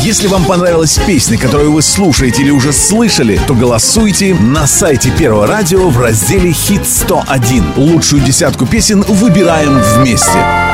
Если вам понравилась песня, которую вы слушаете или уже слышали, то голосуйте на сайте Первого радио в разделе «Хит 101». Лучшую десятку песен выбираем вместе.